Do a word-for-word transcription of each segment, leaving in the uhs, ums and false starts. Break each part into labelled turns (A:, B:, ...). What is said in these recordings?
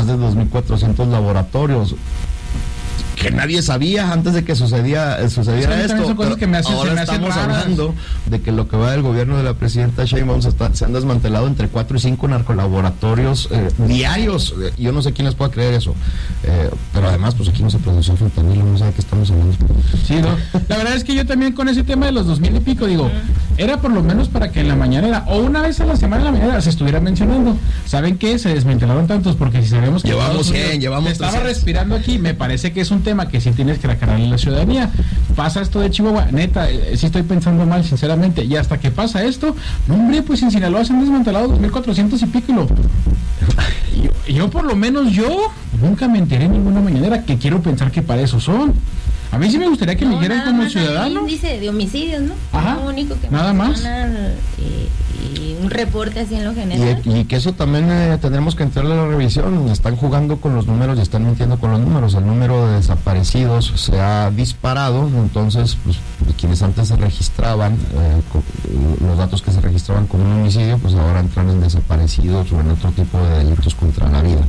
A: más de dos mil cuatrocientos laboratorios que nadie sabía antes de que sucedía, sucediera
B: sí,
A: esto.
B: Cosas que me hacen,
A: ahora
B: se me
A: estamos
B: hacen
A: hablando de que lo que va del gobierno de la presidenta Sheinbaum se, está, se han desmantelado entre cuatro y cinco narcolaboratorios eh, diarios. Yo no sé quién les pueda creer eso. Eh, pero además, pues aquí no se produce fentanilo, no sé de qué estamos hablando.
B: Sí, no. La verdad es que yo también con ese tema de los dos mil y pico, digo, era por lo menos para que en la mañana o una vez a la semana en la mañana se estuviera mencionando. ¿Saben qué? Se desmantelaron tantos porque si sabemos que
A: llevamos cien, llevamos
B: estaba respirando aquí, me parece que es un tema que sí tienes que aclararle a la ciudadanía. Pasa esto de Chihuahua, neta, eh, sí estoy pensando mal, sinceramente, y hasta que pasa esto, no, hombre, pues en Sinaloa se han desmantelado dos mil cuatrocientos y pico y lo... Yo, yo por lo menos yo nunca me enteré en ninguna mañanera, que quiero pensar que para eso son. A mí sí me gustaría que
C: no,
B: me dijeran como ciudadano.
C: Un índice de homicidios, ¿no?
B: Ajá.
C: Lo único que
B: nada más.
C: Y, y un reporte así en lo general.
A: Y, y que eso también eh, tendremos que entrarle a la revisión. Están jugando con los números y están mintiendo con los números. El número de desaparecidos se ha disparado, entonces pues, quienes antes se registraban, eh, con, los datos que se registraban como un homicidio, pues ahora entran en desaparecidos o en otro tipo de delitos contra la vida.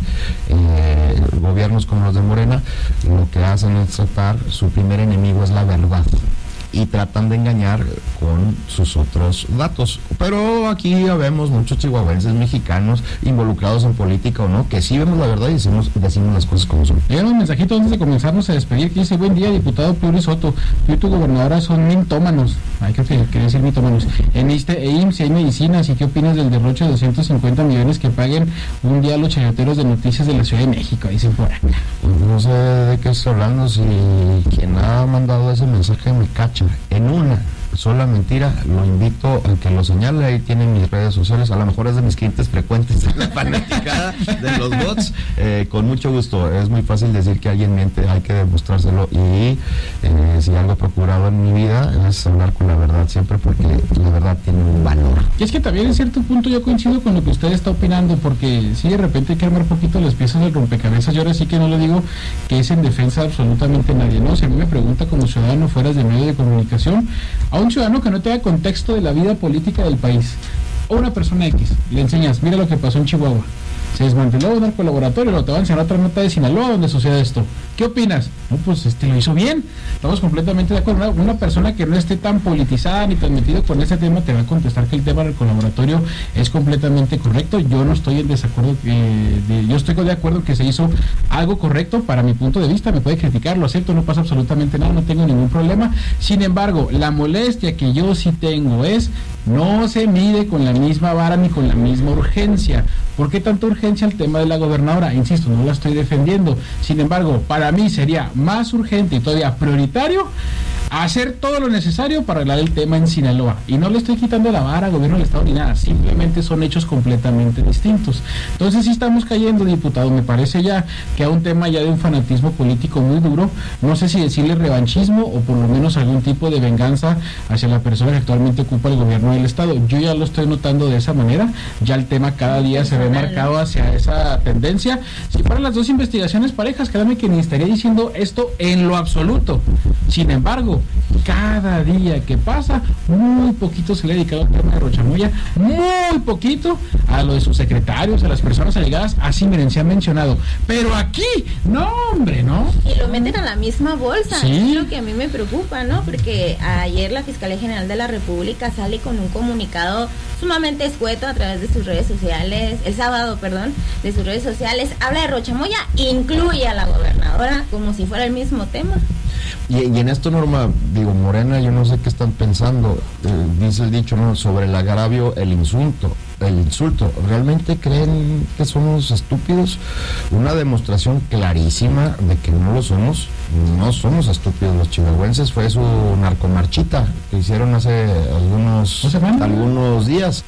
A: Eh, gobiernos como los de Morena lo que hacen es tratar, su primer enemigo es la verdad, y tratan de engañar con sus otros datos. Pero aquí ya vemos muchos chihuahuenses mexicanos involucrados en política o no, que sí vemos la verdad y decimos, decimos las cosas como son.
B: Llegan un mensajito antes de comenzarnos a despedir que dice: buen día, diputado Piuri Soto, tú y tu gobernadora son mintómanos. Ay, creo que quiere decir mitómanos. En este E I M S, si hay medicinas, ¿y qué opinas del derroche de doscientos cincuenta millones que paguen un día a los chayoteros de noticias de la Ciudad de México? Dicen por acá.
A: Pues no sé de qué estoy hablando, si quien ha mandado ese mensaje me cacha en una sola mentira, lo invito a que lo señale. Ahí tienen mis redes sociales, a lo mejor es de mis clientes frecuentes en la fanaticada de los bots. Eh, con mucho gusto, es muy fácil decir que alguien miente, hay que demostrárselo, y eh, si algo he procurado en mi vida es hablar con la verdad siempre, porque la verdad tiene un valor.
B: Y es que también en cierto punto yo coincido con lo que usted está opinando, porque si de repente hay que armar poquito las piezas del rompecabezas. Yo ahora sí que no le digo que es en defensa de absolutamente nadie, ¿no? Si a mí me pregunta como ciudadano fuera de medio de comunicación, a un ciudadano que no tenga contexto de la vida política del país, o una persona X, le enseñas, mira lo que pasó en Chihuahua, se desmanteló un narcolaboratorio, lo te van a enseñar otra nota de Sinaloa donde sucede esto. ¿Qué opinas? No, pues este lo hizo bien. Estamos completamente de acuerdo. Una, una persona que no esté tan politizada ni tan metido con ese tema te va a contestar que el tema del colaboratorio es completamente correcto. Yo no estoy en desacuerdo, eh, de, yo estoy de acuerdo que se hizo algo correcto para mi punto de vista. Me puede criticar, lo acepto, no pasa absolutamente nada, no tengo ningún problema. Sin embargo, la molestia que yo sí tengo es, no se mide con la misma vara ni con la misma urgencia. ¿Por qué tanta urgencia el tema de la gobernadora? Insisto, no la estoy defendiendo. Sin embargo, para mí sería más urgente y todavía prioritario hacer todo lo necesario para arreglar el tema en Sinaloa. Y no le estoy quitando la vara al gobierno del estado ni nada, simplemente son hechos completamente distintos. Entonces sí estamos cayendo, diputado, me parece ya que a un tema ya de un fanatismo político muy duro, no sé si decirle revanchismo o por lo menos algún tipo de venganza hacia la persona que actualmente ocupa el gobierno del estado. Yo ya lo estoy notando de esa manera, ya el tema cada día se ve marcado hacia esa tendencia. Si fueran las dos investigaciones parejas, créanme que ni estaría diciendo esto en lo absoluto. Sin embargo, cada día que pasa, muy poquito se le ha dedicado al tema de Rochamoya, muy poquito a lo de sus secretarios, a las personas allegadas, así miren, se ha mencionado. Pero aquí, no hombre, ¿no?
C: Y lo meten a la misma bolsa,
B: sí.
C: Es lo que a mí me preocupa, ¿no? Porque ayer la Fiscalía General de la República sale con un comunicado sumamente escueto a través de sus redes sociales, el sábado, perdón, de sus redes sociales, habla de Rochamoya, incluye a la gobernadora como si fuera el mismo tema.
A: Y, y en esto, Norma, digo, Morena, yo no sé qué están pensando, eh, dice el dicho, ¿no? Sobre el agravio, el insulto, el insulto. ¿Realmente creen que somos estúpidos? Una demostración clarísima de que no lo somos. No somos estúpidos los chihuahuenses, fue su narcomarchita que hicieron hace algunos, algunos días.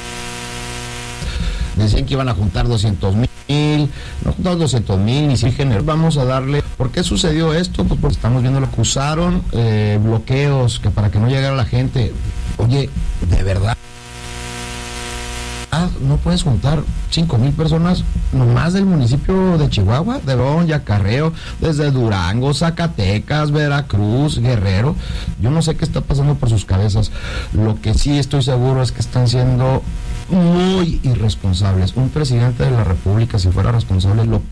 A: Decían que iban a juntar doscientos mil, no juntaron doscientos mil, ni si género. Vamos a darle. ¿Por qué sucedió esto? Pues porque estamos viendo lo que usaron, eh, bloqueos, que para que no llegara la gente. Oye, de verdad, no puedes juntar cinco mil personas nomás del municipio de Chihuahua, de León, Yacarreo, desde Durango, Zacatecas, Veracruz, Guerrero. Yo no sé qué está pasando por sus cabezas. Lo que sí estoy seguro es que están siendo muy irresponsables. Un presidente de la República, si fuera responsable, lo